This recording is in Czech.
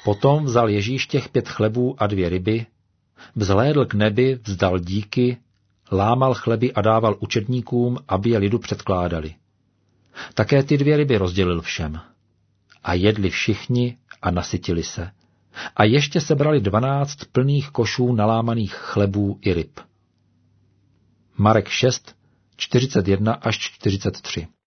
Potom vzal Ježíš těch 5 chlebů a 2 ryby, vzhlédl k nebi, vzdal díky, lámal chleby a dával učedníkům, aby je lidu předkládali. Také ty 2 ryby rozdělil všem. A jedli všichni a nasytili se. A ještě sebrali 12 plných košů nalámaných chlebů i ryb. Marek 6, 41 až 43.